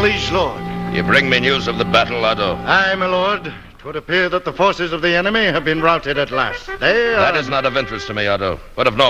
liege lord. You bring me news of the battle, Otto? Aye, my lord. It would appear that the forces of the enemy have been routed at last. That is not of interest to me, Otto. But of no